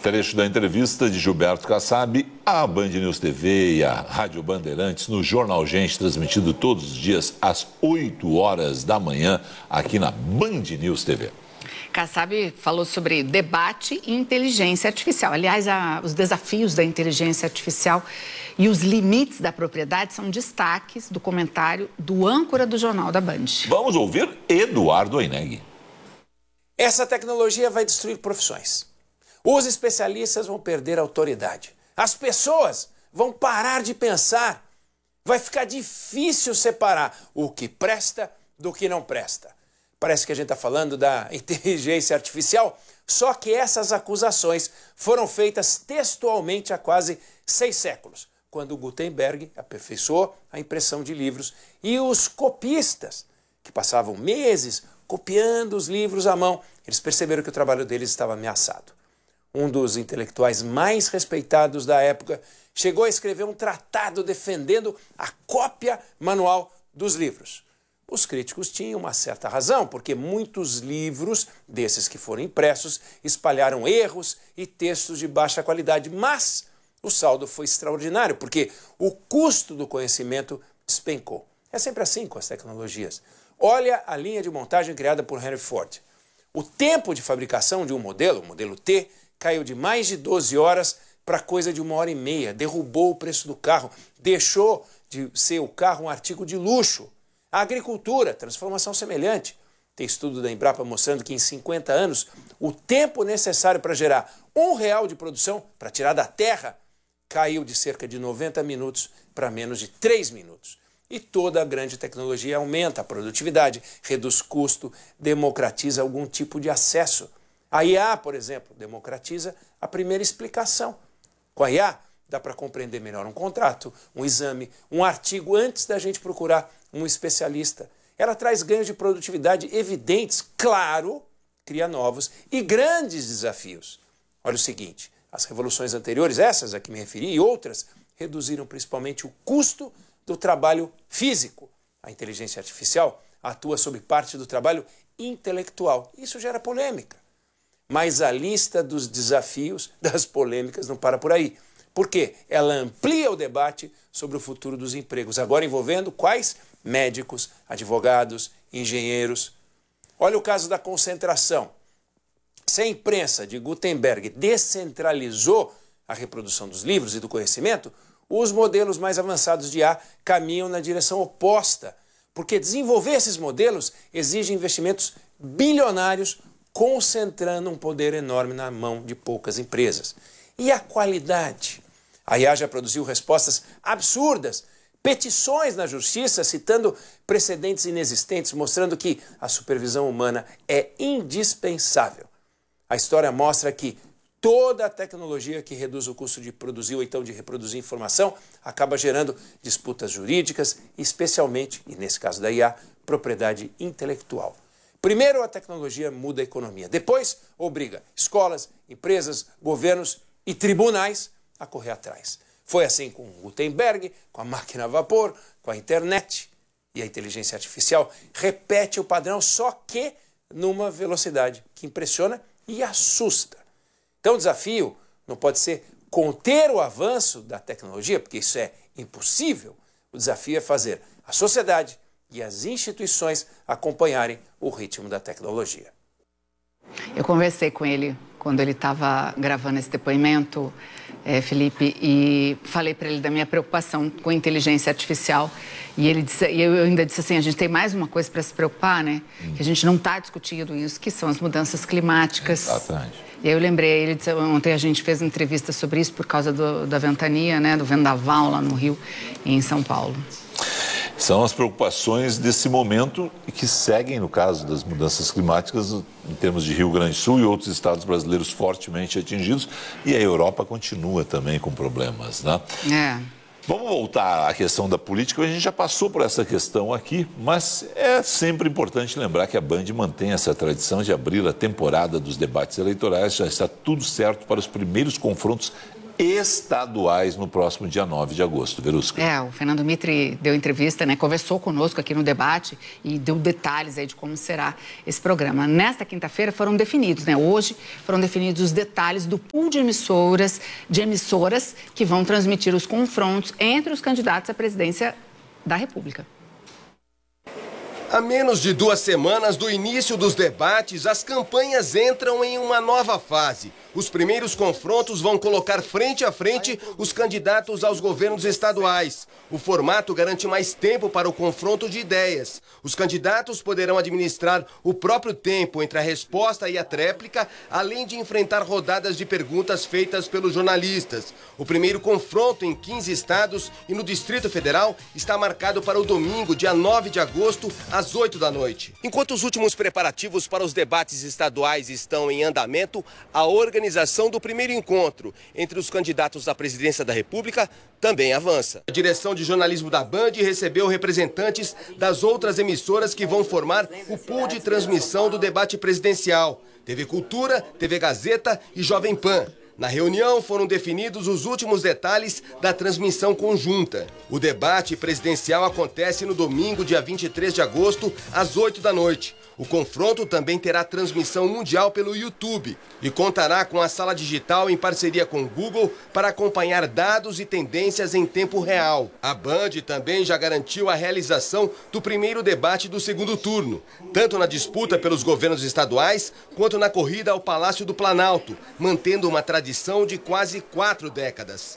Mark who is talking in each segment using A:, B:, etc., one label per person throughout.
A: Trecho da entrevista de Gilberto Kassab à Band News TV e à Rádio Bandeirantes no Jornal Gente, transmitido todos os dias às 8 horas da manhã aqui na Band News TV.
B: Kassab falou sobre debate e inteligência artificial. Aliás, os desafios da inteligência artificial e os limites da propriedade são destaques do comentário do âncora do Jornal da Band.
A: Vamos ouvir Eduardo Oineg.
C: Essa tecnologia vai destruir profissões. Os especialistas vão perder a autoridade. As pessoas vão parar de pensar. Vai ficar difícil separar o que presta do que não presta. Parece que a gente está falando da inteligência artificial, só que essas acusações foram feitas textualmente há quase 6 séculos, quando Gutenberg aperfeiçoou a impressão de livros e os copistas, que passavam meses copiando os livros à mão, eles perceberam que o trabalho deles estava ameaçado. Um dos intelectuais mais respeitados da época chegou a escrever um tratado defendendo a cópia manual dos livros. Os críticos tinham uma certa razão, porque muitos livros desses que foram impressos espalharam erros e textos de baixa qualidade, mas o saldo foi extraordinário, porque o custo do conhecimento despencou. É sempre assim com as tecnologias. Olha a linha de montagem criada por Henry Ford. O tempo de fabricação de um modelo, o modelo T, caiu de mais de 12 horas para coisa de 1h30, derrubou o preço do carro, deixou de ser o carro um artigo de luxo. A agricultura, transformação semelhante. Tem estudo da Embrapa mostrando que em 50 anos, o tempo necessário para gerar R$1 de produção, para tirar da terra, caiu de cerca de 90 minutos para menos de 3 minutos. E toda a grande tecnologia aumenta a produtividade, reduz custo, democratiza algum tipo de acesso. A IA, por exemplo, democratiza a primeira explicação. Com a IA, dá para compreender melhor um contrato, um exame, um artigo antes da gente procurar um especialista. Ela traz ganhos de produtividade evidentes, claro, cria novos e grandes desafios. Olha o seguinte, as revoluções anteriores, essas a que me referi e outras, reduziram principalmente o custo do trabalho físico. A inteligência artificial atua sobre parte do trabalho intelectual. Isso gera polêmica. Mas a lista dos desafios, das polêmicas, não para por aí. Por quê? Ela amplia o debate sobre o futuro dos empregos, agora envolvendo quais? Médicos, advogados, engenheiros. Olha o caso da concentração. Se a imprensa de Gutenberg descentralizou a reprodução dos livros e do conhecimento, os modelos mais avançados de IA caminham na direção oposta, porque desenvolver esses modelos exige investimentos bilionários, concentrando um poder enorme na mão de poucas empresas. E a qualidade? A IA já produziu respostas absurdas, petições na justiça citando precedentes inexistentes, mostrando que a supervisão humana é indispensável. A história mostra que toda a tecnologia que reduz o custo de produzir ou então de reproduzir informação acaba gerando disputas jurídicas, especialmente, e nesse caso da IA, propriedade intelectual. Primeiro, a tecnologia muda a economia. Depois, obriga escolas, empresas, governos e tribunais a correr atrás. Foi assim com Gutenberg, com a máquina a vapor, com a internet. E a inteligência artificial repete o padrão, só que numa velocidade que impressiona e assusta. Então o desafio não pode ser conter o avanço da tecnologia, porque isso é impossível. O desafio é fazer a sociedade e as instituições acompanharem o ritmo da tecnologia.
B: Eu conversei com ele quando ele estava gravando esse depoimento, Felipe, e falei para ele da minha preocupação com a inteligência artificial. E eu ainda disse assim, a gente tem mais uma coisa para se preocupar, né? Que a gente não está discutindo isso, que são as mudanças climáticas.
A: Exatamente.
B: E aí eu lembrei, ele disse, ontem a gente fez uma entrevista sobre isso por causa da ventania, né? Do vendaval lá no Rio e em São Paulo.
A: São as preocupações desse momento e que seguem, no caso das mudanças climáticas, em termos de Rio Grande do Sul e outros estados brasileiros fortemente atingidos. E a Europa continua também com problemas, né? Vamos voltar à questão da política. A gente já passou por essa questão aqui, mas é sempre importante lembrar que a Band mantém essa tradição de abrir a temporada dos debates eleitorais. Já está tudo certo para os primeiros confrontos estaduais no próximo dia 9 de agosto. Verusca.
B: O Fernando Mitre deu entrevista, né, conversou conosco aqui no debate e deu detalhes aí de como será esse programa. Nesta quinta-feira foram definidos, né, hoje foram definidos os detalhes do pool de emissoras que vão transmitir os confrontos entre os candidatos à presidência da República.
D: A menos de 2 semanas do início dos debates, as campanhas entram em uma nova fase. Os primeiros confrontos vão colocar frente a frente os candidatos aos governos estaduais. O formato garante mais tempo para o confronto de ideias. Os candidatos poderão administrar o próprio tempo entre a resposta e a tréplica, além de enfrentar rodadas de perguntas feitas pelos jornalistas. O primeiro confronto em 15 estados e no Distrito Federal está marcado para o domingo, dia 9 de agosto, às 8 da noite. Enquanto os últimos preparativos para os debates estaduais estão em andamento, a organização do primeiro encontro entre os candidatos à presidência da República também avança. A direção de jornalismo da Band recebeu representantes das outras emissoras que vão formar o pool de transmissão do debate presidencial: TV Cultura, TV Gazeta e Jovem Pan. Na reunião foram definidos os últimos detalhes da transmissão conjunta. O debate presidencial acontece no domingo, dia 23 de agosto, às 8 da noite. O confronto também terá transmissão mundial pelo YouTube e contará com a sala digital em parceria com o Google para acompanhar dados e tendências em tempo real. A Band também já garantiu a realização do primeiro debate do segundo turno, tanto na disputa pelos governos estaduais quanto na corrida ao Palácio do Planalto, mantendo uma tradição de quase 4 décadas.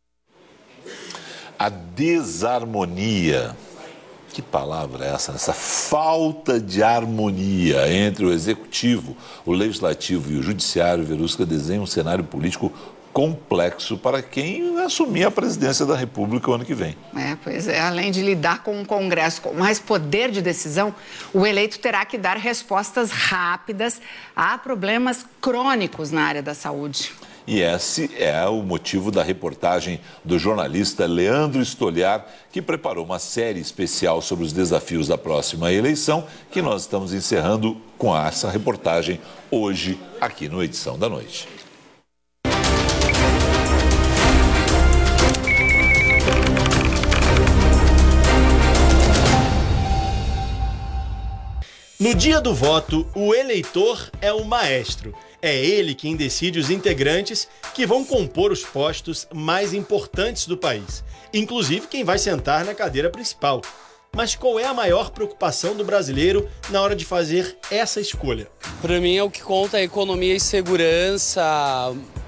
A: A desarmonia. Que palavra é essa? Essa falta de harmonia entre o Executivo, o Legislativo e o Judiciário, Verusca, desenha um cenário político complexo para quem assumir a presidência da República o ano que vem.
B: Pois é. Além de lidar com um Congresso com mais poder de decisão, o eleito terá que dar respostas rápidas a problemas crônicos na área da saúde.
A: E esse é o motivo da reportagem do jornalista Leandro Stoliar, que preparou uma série especial sobre os desafios da próxima eleição, que nós estamos encerrando com essa reportagem hoje, aqui no Edição da Noite.
E: No dia do voto, o eleitor é o maestro. É ele quem decide os integrantes que vão compor os postos mais importantes do país, inclusive quem vai sentar na cadeira principal. Mas qual é a maior preocupação do brasileiro na hora de fazer essa escolha?
F: Para mim, o que conta é economia e segurança,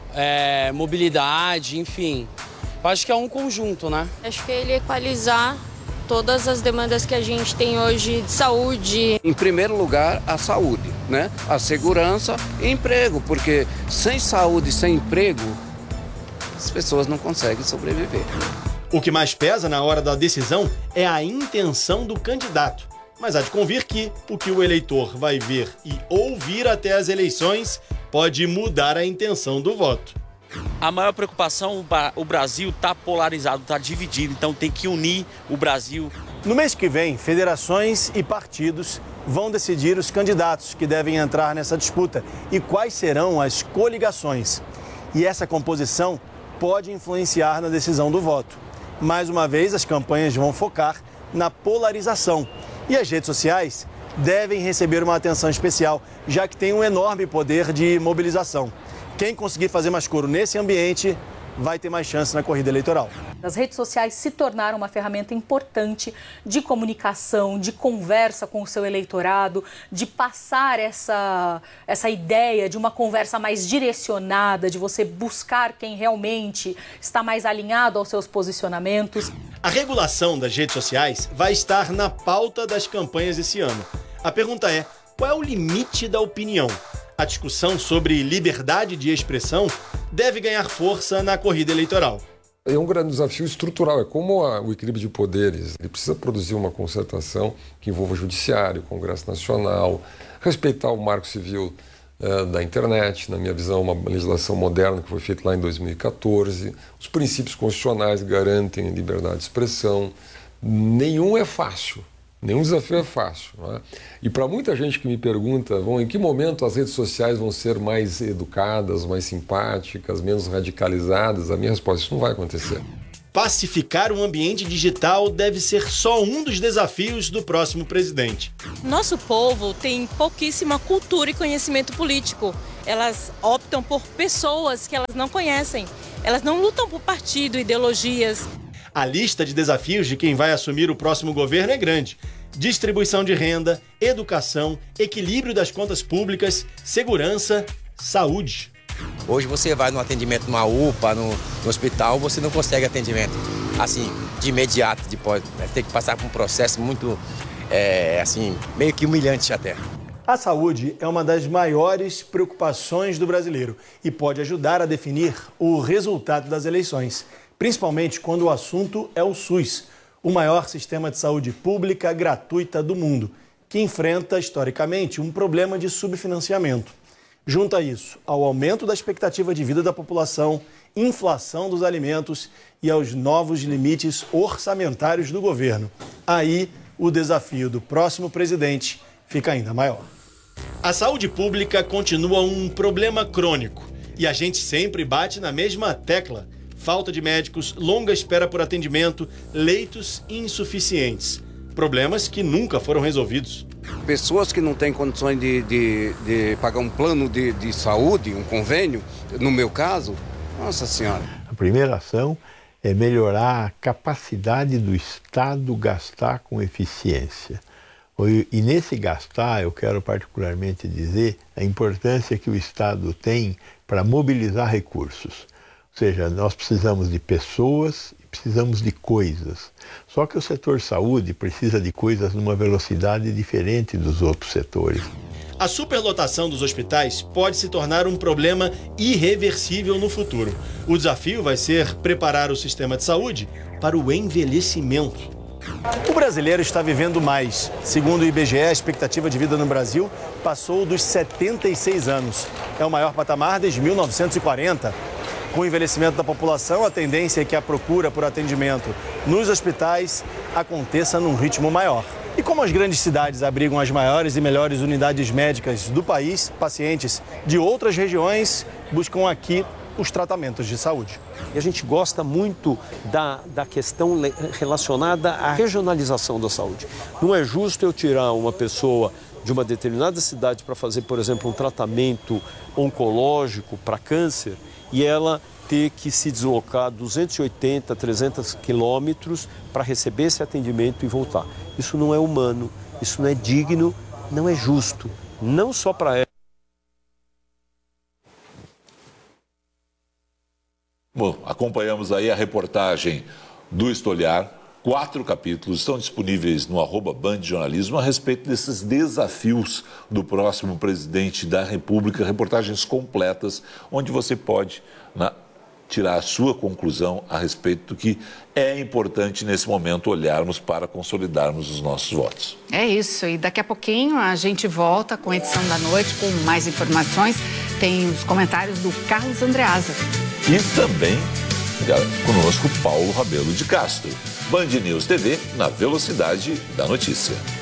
F: mobilidade, enfim. Eu acho que é um conjunto, né?
G: Acho que ele equalizar todas as demandas que a gente tem hoje de saúde.
H: Em primeiro lugar, a saúde, né? A segurança e emprego, porque sem saúde e sem emprego, as pessoas não conseguem sobreviver.
E: O que mais pesa na hora da decisão é a intenção do candidato. Mas há de convir que o que o eleitor vai ver e ouvir até as eleições pode mudar a intenção do voto.
I: A maior preocupação, o Brasil está polarizado, está dividido, então tem que unir o Brasil.
E: No mês que vem, federações e partidos vão decidir os candidatos que devem entrar nessa disputa e quais serão as coligações. E essa composição pode influenciar na decisão do voto. Mais uma vez, as campanhas vão focar na polarização. E as redes sociais devem receber uma atenção especial, já que têm um enorme poder de mobilização. Quem conseguir fazer mais coro nesse ambiente vai ter mais chance na corrida eleitoral.
J: As redes sociais se tornaram uma ferramenta importante de comunicação, de conversa com o seu eleitorado, de passar essa ideia de uma conversa mais direcionada, de você buscar quem realmente está mais alinhado aos seus posicionamentos.
E: A regulação das redes sociais vai estar na pauta das campanhas esse ano. A pergunta é: qual é o limite da opinião? A discussão sobre liberdade de expressão deve ganhar força na corrida eleitoral.
K: É um grande desafio estrutural, é como o equilíbrio de poderes. Ele precisa produzir uma concertação que envolva o Judiciário, o Congresso Nacional, respeitar o marco civil da internet, na minha visão, uma legislação moderna que foi feita lá em 2014. Os princípios constitucionais garantem liberdade de expressão. Nenhum é fácil, Nenhum desafio é fácil, não é? E para muita gente que me pergunta, em que momento as redes sociais vão ser mais educadas, mais simpáticas, menos radicalizadas, a minha resposta: isso não vai acontecer.
E: Pacificar o ambiente digital deve ser só um dos desafios do próximo presidente.
L: Nosso povo tem pouquíssima cultura e conhecimento político. Elas optam por pessoas que elas não conhecem. Elas não lutam por partido, ideologias.
E: A lista de desafios de quem vai assumir o próximo governo é grande. Distribuição de renda, educação, equilíbrio das contas públicas, segurança, saúde.
M: Hoje você vai no atendimento numa UPA, no hospital, você não consegue atendimento assim, de imediato, depois tem que passar por um processo muito, meio que humilhante até.
E: A saúde é uma das maiores preocupações do brasileiro e pode ajudar a definir o resultado das eleições, principalmente quando o assunto é o SUS, o maior sistema de saúde pública gratuita do mundo, que enfrenta, historicamente, um problema de subfinanciamento. Junta isso ao aumento da expectativa de vida da população, inflação dos alimentos e aos novos limites orçamentários do governo. Aí, o desafio do próximo presidente fica ainda maior. A saúde pública continua um problema crônico e a gente sempre bate na mesma tecla. Falta de médicos, longa espera por atendimento, leitos insuficientes. Problemas que nunca foram resolvidos.
H: Pessoas que não têm condições de pagar um plano de saúde, um convênio, no meu caso, nossa senhora.
N: A primeira ação é melhorar a capacidade do Estado gastar com eficiência. E nesse gastar, eu quero particularmente dizer a importância que o Estado tem para mobilizar recursos. Ou seja, nós precisamos de pessoas e precisamos de coisas. Só que o setor saúde precisa de coisas numa velocidade diferente dos outros setores.
E: A superlotação dos hospitais pode se tornar um problema irreversível no futuro. O desafio vai ser preparar o sistema de saúde para o envelhecimento. O brasileiro está vivendo mais. Segundo o IBGE, a expectativa de vida no Brasil passou dos 76 anos. É o maior patamar desde 1940. Com o envelhecimento da população, a tendência é que a procura por atendimento nos hospitais aconteça num ritmo maior. E como as grandes cidades abrigam as maiores e melhores unidades médicas do país, pacientes de outras regiões buscam aqui os tratamentos de saúde.
O: E a gente gosta muito da questão relacionada à regionalização da saúde. Não é justo eu tirar uma pessoa de uma determinada cidade para fazer, por exemplo, um tratamento oncológico para câncer e ela ter que se deslocar 280, 300 quilômetros para receber esse atendimento e voltar. Isso não é humano, isso não é digno, não é justo, não só para ela.
A: Bom, acompanhamos aí a reportagem do Estolhar. 4 capítulos estão disponíveis no @BandJornalismo a respeito desses desafios do próximo presidente da República. Reportagens completas, onde você pode tirar a sua conclusão a respeito do que é importante nesse momento olharmos para consolidarmos os nossos votos.
B: É isso, e daqui a pouquinho a gente volta com a edição da noite com mais informações. Tem os comentários do Carlos Andreasa.
A: E também conosco Paulo Rabelo de Castro. Band News TV, na velocidade da notícia.